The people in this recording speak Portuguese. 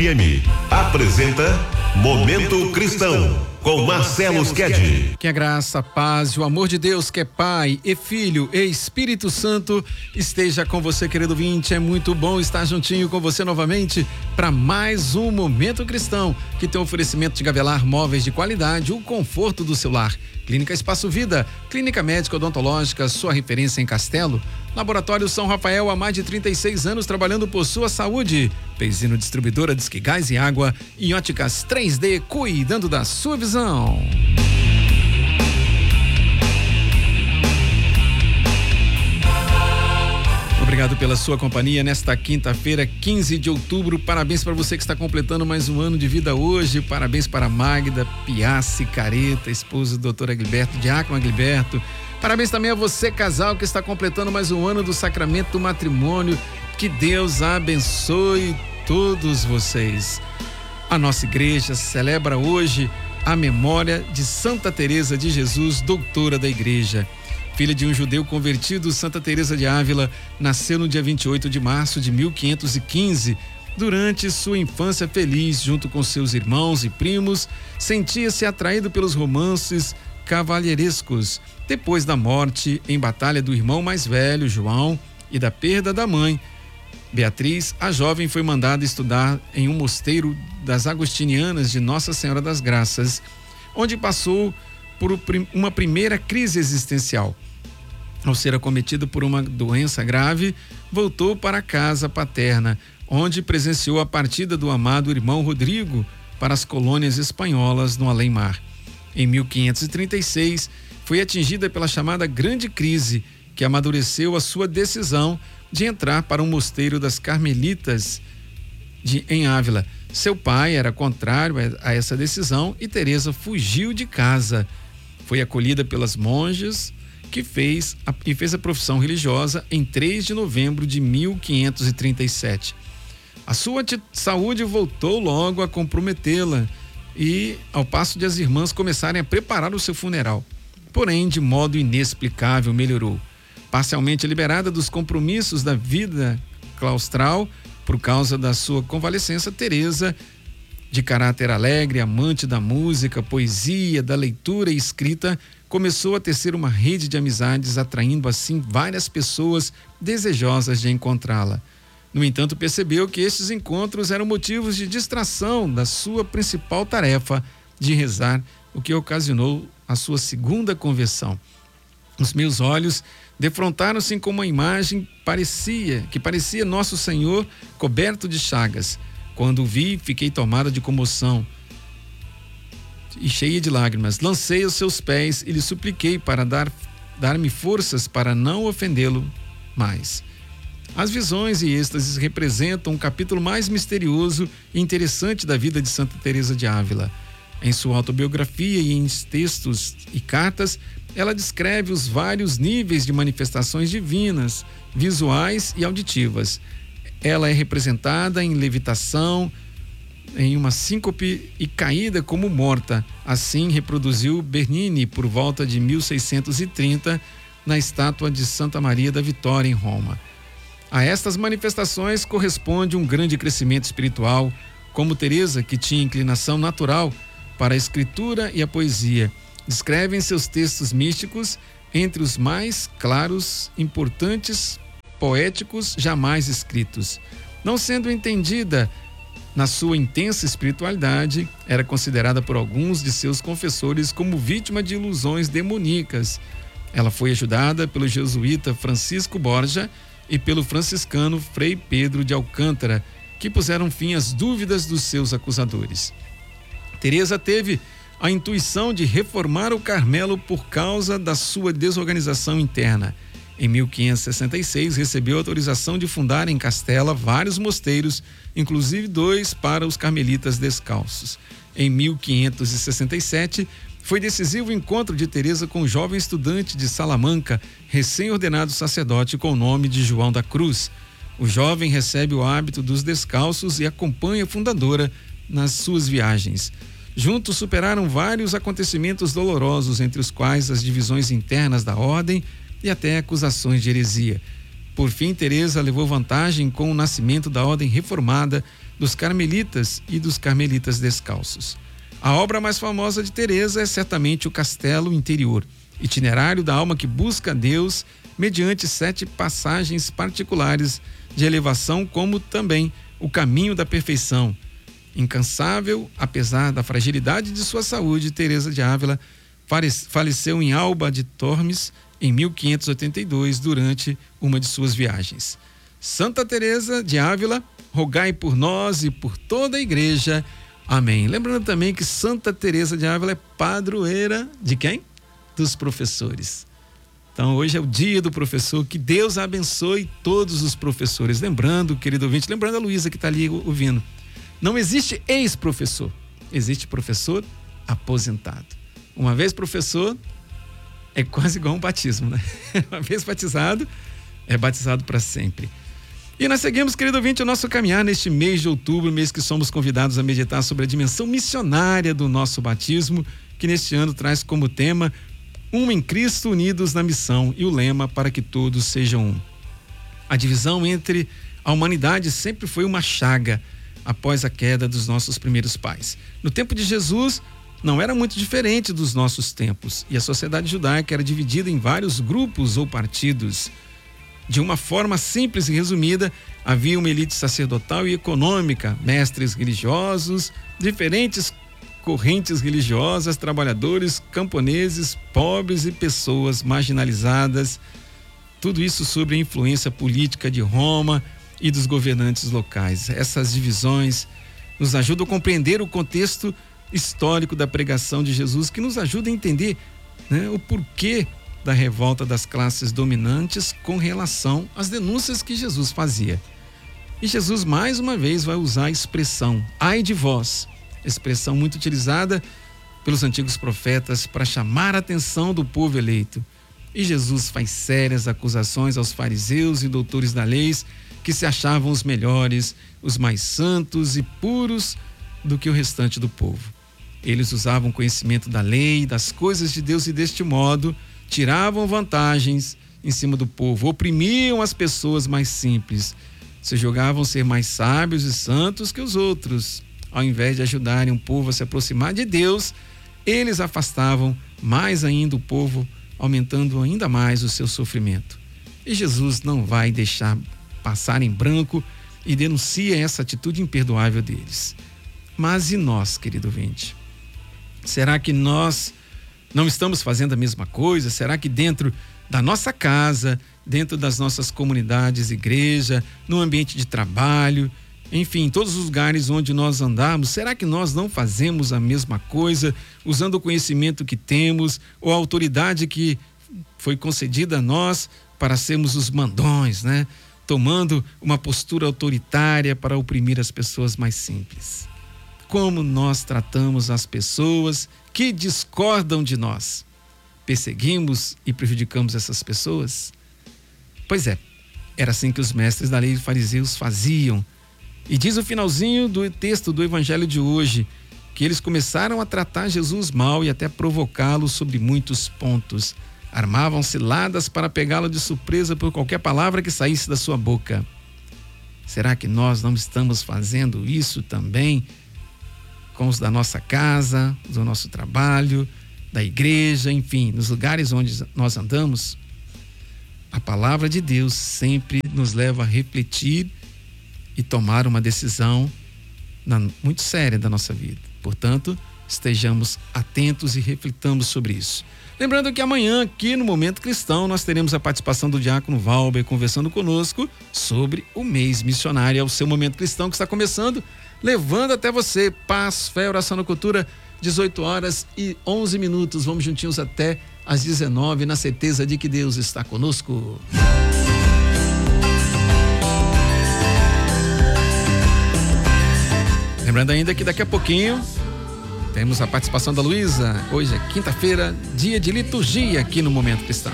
FM apresenta Momento Cristão com Marcelo Sked. Que a graça, a paz e o amor de Deus, que é Pai e Filho e Espírito Santo, esteja com você, querido ouvinte. É muito bom estar juntinho com você novamente para mais um Momento Cristão, que tem um oferecimento de Gavelar Móveis de qualidade, o conforto do seu lar. Clínica Espaço Vida, clínica médica odontológica, sua referência em Castelo. Laboratório São Rafael, há mais de 36 anos trabalhando por sua saúde. Peizino Distribuidora Disque Gás e Água e Óticas 3D, cuidando da sua visão. Obrigado pela sua companhia nesta quinta-feira, 15 de outubro. Parabéns para você que está completando mais um ano de vida hoje. Parabéns para Magda Piassi Careta, esposa do Dr. Agliberto, Diácono Agliberto. Parabéns também a você, casal, que está completando mais um ano do sacramento do matrimônio. Que Deus abençoe todos vocês. A nossa igreja celebra hoje a memória de Santa Teresa de Jesus, doutora da igreja. Filha de um judeu convertido, Santa Teresa de Ávila nasceu no dia 28 de março de 1515. Durante sua infância feliz, junto com seus irmãos e primos, sentia-se atraído pelos romances cavalheirescos. Depois da morte em batalha do irmão mais velho, João, e da perda da mãe, Beatriz, a jovem foi mandada estudar em um mosteiro das Agostinianas de Nossa Senhora das Graças, onde passou por uma primeira crise existencial. Ao ser acometido por uma doença grave, voltou para a casa paterna, onde presenciou a partida do amado irmão Rodrigo para as colônias espanholas no além-mar. Em 1536, foi atingida pela chamada Grande Crise, que amadureceu a sua decisão de entrar para um mosteiro das Carmelitas em Ávila. Seu pai era contrário a essa decisão e Teresa fugiu de casa. Foi acolhida pelas monjas que fez a profissão religiosa em 3 de novembro de 1537. A sua saúde voltou logo a comprometê-la e ao passo de as irmãs começarem a preparar o seu funeral. Porém, de modo inexplicável, melhorou. Parcialmente liberada dos compromissos da vida claustral por causa da sua convalescença, Teresa, de caráter alegre, amante da música, poesia, da leitura e escrita, começou a tecer uma rede de amizades, atraindo assim várias pessoas desejosas de encontrá-la. No entanto, percebeu que estes encontros eram motivos de distração da sua principal tarefa de rezar, o que ocasionou a sua segunda conversão. Os meus olhos defrontaram-se com uma imagem que parecia Nosso Senhor coberto de chagas. Quando o vi, fiquei tomada de comoção e cheia de lágrimas. Lancei aos seus pés e lhe supliquei para dar-me forças para não ofendê-lo mais. As visões e êxtases representam um capítulo mais misterioso e interessante da vida de Santa Teresa de Ávila. Em sua autobiografia e em textos e cartas, ela descreve os vários níveis de manifestações divinas, visuais e auditivas. Ela é representada em levitação, em uma síncope e caída como morta. Assim reproduziu Bernini por volta de 1630 na estátua de Santa Maria da Vitória em Roma. A estas manifestações corresponde um grande crescimento espiritual, como Teresa, que tinha inclinação natural para a escritura e a poesia. Descreve em seus textos místicos, entre os mais claros, importantes, poéticos jamais escritos. Não sendo entendida na sua intensa espiritualidade, era considerada por alguns de seus confessores como vítima de ilusões demoníacas. Ela foi ajudada pelo jesuíta Francisco Borja e pelo franciscano Frei Pedro de Alcântara, que puseram fim às dúvidas dos seus acusadores. Teresa teve a intuição de reformar o Carmelo por causa da sua desorganização interna. Em 1566, recebeu autorização de fundar em Castela vários mosteiros, inclusive 2 para os carmelitas descalços. Em 1567, foi decisivo o encontro de Teresa com um jovem estudante de Salamanca, recém-ordenado sacerdote com o nome de João da Cruz. O jovem recebe o hábito dos descalços e acompanha a fundadora nas suas viagens. Juntos superaram vários acontecimentos dolorosos, entre os quais as divisões internas da ordem e até acusações de heresia. Por fim, Teresa levou vantagem com o nascimento da ordem reformada dos carmelitas e dos carmelitas descalços. A obra mais famosa de Teresa é certamente o Castelo Interior, itinerário da alma que busca Deus mediante 7 passagens particulares de elevação, como também o caminho da perfeição. Incansável, apesar da fragilidade de sua saúde, Teresa de Ávila faleceu em Alba de Tormes em 1582 durante uma de suas viagens. Santa Teresa de Ávila, rogai por nós e por toda a igreja. Amém. Lembrando também que Santa Teresa de Ávila é padroeira de quem? Dos professores. Então hoje é o dia do professor, que Deus abençoe todos os professores. Lembrando, querido ouvinte, lembrando a Luísa que está ali ouvindo, não existe ex-professor, existe professor aposentado. Uma vez professor, é quase igual um batismo, né? Uma vez batizado, é batizado para sempre. E nós seguimos, querido ouvinte, o nosso caminhar neste mês de outubro, mês que somos convidados a meditar sobre a dimensão missionária do nosso batismo, que neste ano traz como tema em Cristo, unidos na missão, e o lema para que todos sejam um. A divisão entre a humanidade sempre foi uma chaga após a queda dos nossos primeiros pais. No tempo de Jesus, não era muito diferente dos nossos tempos, e a sociedade judaica era dividida em vários grupos ou partidos. De uma forma simples e resumida, havia uma elite sacerdotal e econômica, mestres religiosos, diferentes correntes religiosas, trabalhadores, camponeses, pobres e pessoas marginalizadas. Tudo isso sob a influência política de Roma e dos governantes locais. Essas divisões nos ajudam a compreender o contexto histórico da pregação de Jesus, que nos ajuda a entender, né, o porquê da revolta das classes dominantes com relação às denúncias que Jesus fazia. E Jesus mais uma vez vai usar a expressão ai de vós, expressão muito utilizada pelos antigos profetas para chamar a atenção do povo eleito. E Jesus faz sérias acusações aos fariseus e doutores da lei, que se achavam os melhores, os mais santos e puros do que o restante do povo. Eles usavam conhecimento da lei, das coisas de Deus, e deste modo tiravam vantagens em cima do povo, oprimiam as pessoas mais simples, se julgavam ser mais sábios e santos que os outros. Ao invés de ajudarem o povo a se aproximar de Deus, eles afastavam mais ainda o povo, aumentando ainda mais o seu sofrimento. E Jesus não vai deixar passar em branco e denuncia essa atitude imperdoável deles. Mas e nós, querido ouvinte? Será que nós não estamos fazendo a mesma coisa? Será que dentro da nossa casa, dentro das nossas comunidades, igreja, no ambiente de trabalho, enfim, em todos os lugares onde nós andamos, será que nós não fazemos a mesma coisa, usando o conhecimento que temos ou a autoridade que foi concedida a nós para sermos os mandões, né? Tomando uma postura autoritária para oprimir as pessoas mais simples. Como nós tratamos as pessoas que discordam de nós? Perseguimos e prejudicamos essas pessoas? Pois é, era assim que os mestres da lei e fariseus faziam. E diz o finalzinho do texto do evangelho de hoje, que eles começaram a tratar Jesus mal e até provocá-lo sobre muitos pontos. Armavam ciladas para pegá-lo de surpresa por qualquer palavra que saísse da sua boca. Será que nós não estamos fazendo isso também com os da nossa casa, do nosso trabalho, da igreja, enfim, nos lugares onde nós andamos? A palavra de Deus sempre nos leva a refletir e tomar uma decisão muito séria da nossa vida. Portanto, estejamos atentos e reflitamos sobre isso. Lembrando que amanhã, aqui no Momento Cristão, nós teremos a participação do diácono Valber conversando conosco sobre o mês missionário. É o seu Momento Cristão que está começando, levando até você paz, fé, oração na cultura, 18h11. Vamos juntinhos até às 19h, na certeza de que Deus está conosco. Lembrando ainda que daqui a pouquinho temos a participação da Luísa. Hoje é quinta-feira, dia de liturgia aqui no Momento Cristão.